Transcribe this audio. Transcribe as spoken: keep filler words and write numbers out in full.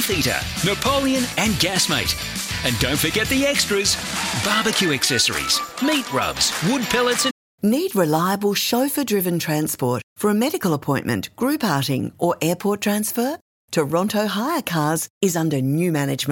heater, Napoleon and Gasmate. And don't forget the extras: barbecue accessories, meat rubs, wood pellets and... Need reliable chauffeur-driven transport for a medical appointment, group outing or airport transfer? Toronto Hire Cars is under new management.